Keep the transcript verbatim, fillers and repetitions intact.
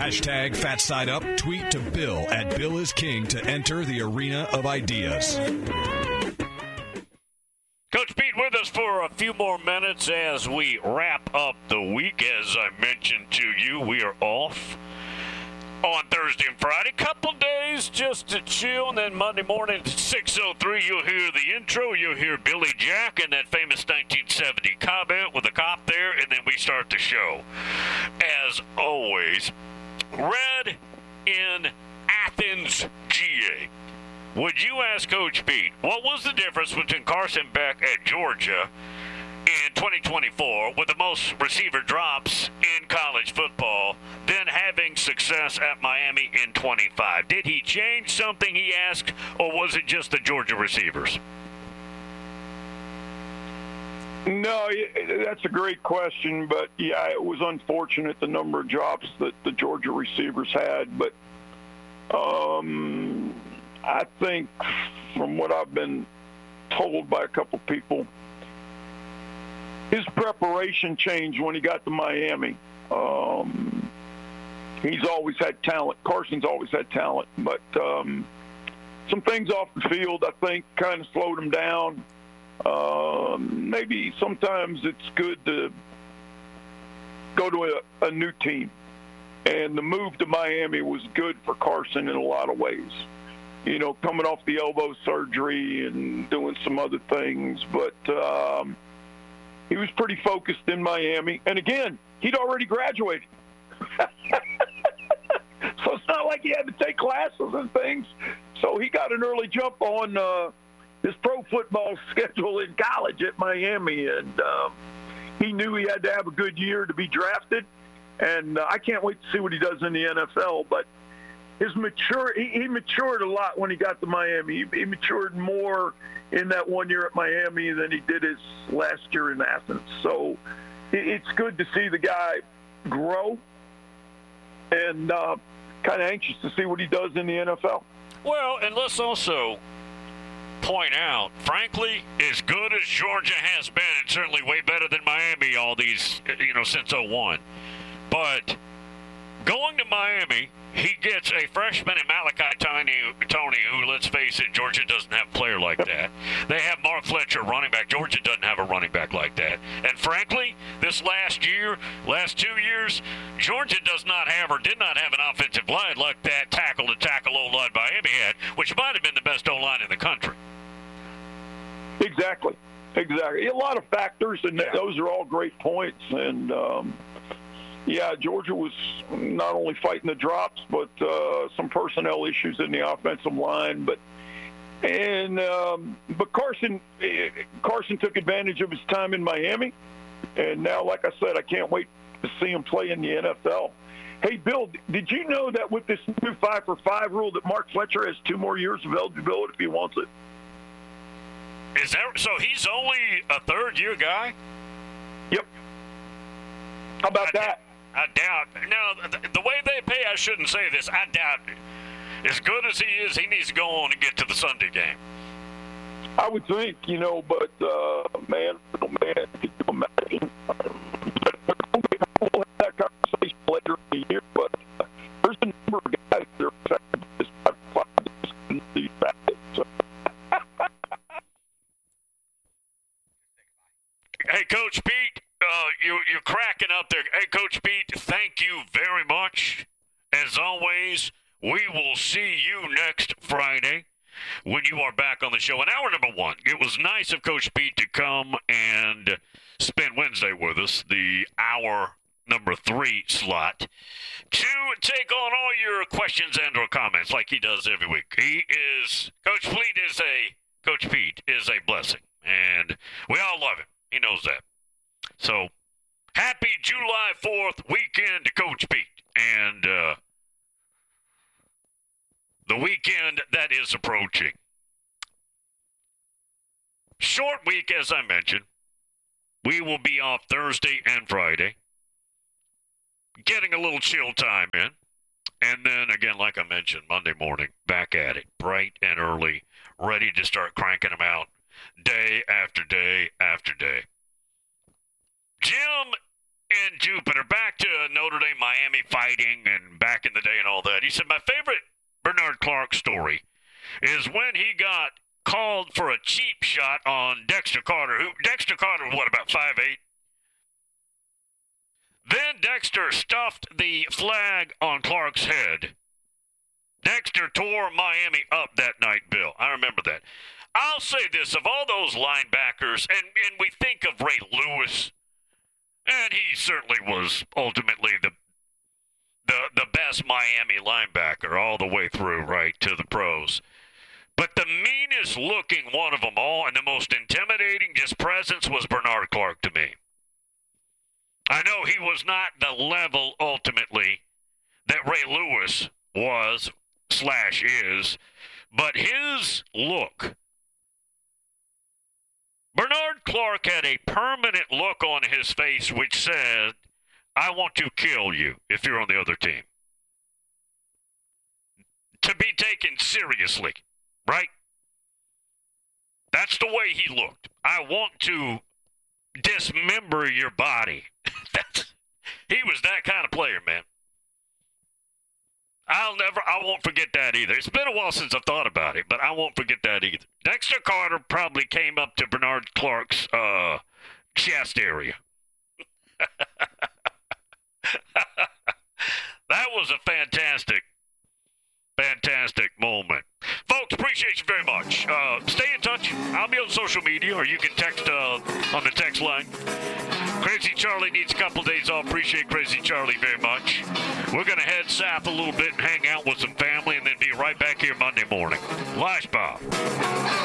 Hashtag Fat Side Up. Tweet to Bill at Bill is King to enter the arena of ideas. Coach Pete with us for a few more minutes as we wrap up the week. As I mentioned to you, we are off on Thursday and Friday. Couple days just to chill, and then Monday morning at six oh three, you'll hear the intro. You'll hear Billy Jack and that famous nineteen seventy comment with the cop there, and then we start the show. As always, Red in Athens, G A. Would you ask Coach Pete, what was the difference between Carson Beck at Georgia in twenty twenty-four with the most receiver drops in college football than having success at Miami in twenty-five? Did he change something, he asked, or was it just the Georgia receivers? No, that's a great question, but yeah, it was unfortunate the number of drops that the Georgia receivers had, but um, I think from what I've been told by a couple people, his preparation changed when he got to Miami. Um, he's always had talent. Carson's always had talent, but um, some things off the field, I think, kind of slowed him down. Um, maybe sometimes it's good to go to a, a new team. And the move to Miami was good for Carson in a lot of ways. You know, coming off the elbow surgery and doing some other things. But um, he was pretty focused in Miami. And again, he'd already graduated. So it's not like he had to take classes and things. So he got an early jump on uh, his pro football schedule in college at Miami. And um, he knew he had to have a good year to be drafted. And uh, I can't wait to see what he does in the N F L. But his mature, he, he matured a lot when he got to Miami. He, he matured more in that one year at Miami than he did his last year in Athens. So it, it's good to see the guy grow, and uh, kind of anxious to see what he does in the N F L. Well, and let's also point out, frankly, as good as Georgia has been, and certainly way better than Miami all these, you know, since oh one. But going to Miami, he gets a freshman in Malachi Tony, Tony, who, let's face it, Georgia doesn't have a player like that. They have Mark Fletcher, running back. Georgia doesn't have a running back like that. And frankly, this last year, last two years, Georgia does not have or did not have an offensive line like that tackle-to-tackle O-line Miami had, which might have been the best O-line in the country. Exactly. Exactly. A lot of factors, and yeah. Those are all great points. And, um, yeah, Georgia was not only fighting the drops, but uh, some personnel issues in the offensive line. But and um, but Carson Carson took advantage of his time in Miami, and now, like I said, I can't wait to see him play in the N F L. Hey, Bill, did you know that with this new five for five rule that Mark Fletcher has two more years of eligibility if he wants it? Is that so? He's only a third year guy. Yep. How about I, that? I doubt. Now, the, the way they pay, I shouldn't say this. I doubt it. As good as he is, he needs to go on and get to the Sunday game. I would think, you know, but uh, man, oh man, could you imagine? We'll have that conversation later in the year, but uh, there's a number of guys that are affected by this five for five. So. Hey, Coach Pete. Uh, you, you're cracking up there. Hey, Coach Pete, thank you very much. As always, we will see you next Friday when you are back on the show. In hour number one, it was nice of Coach Pete to come and spend Wednesday with us, the hour number three slot, to take on all your questions and or comments like he does every week. He is, Coach Pete is a, Coach Pete is a blessing, and we all love him. He knows that. So, happy July fourth weekend to Coach Pete. And uh, the weekend that is approaching. Short week, as I mentioned. We will be off Thursday and Friday. Getting a little chill time in. And then, again, like I mentioned, Monday morning, back at it. Bright and early. Ready to start cranking them out. Day after day after day. Jim in Jupiter, back to Notre Dame, Miami fighting and back in the day and all that. He said, my favorite Bernard Clark story is when he got called for a cheap shot on Dexter Carter. Who Dexter Carter was, what, about five eight? Then Dexter stuffed the flag on Clark's head. Dexter tore Miami up that night, Bill. I remember that. I'll say this, of all those linebackers, and, and we think of Ray Lewis, and he certainly was ultimately the the the best Miami linebacker all the way through, right, to the pros. But the meanest looking one of them all and the most intimidating just presence was Bernard Clark to me. I know he was not the level ultimately that Ray Lewis was slash is, but his look. Bernard Clark had a permanent look on his face which said, I want to kill you if you're on the other team. To be taken seriously, right? That's the way he looked. I want to dismember your body. That's, he was that kind of player, man. I'll never, I won't forget that either. It's been a while since I've thought about it, but I won't forget that either. Dexter Carter probably came up to Bernard Clark's uh, chest area. That was a fantastic, fantastic moment. Folks, appreciate you very much. Uh, stay in touch. I'll be on social media, or you can text uh, on the text line. Crazy Charlie needs a couple of days off. Appreciate Crazy Charlie very much. We're going to head south a little bit and hang out with some family and then be right back here Monday morning. Lash Bob.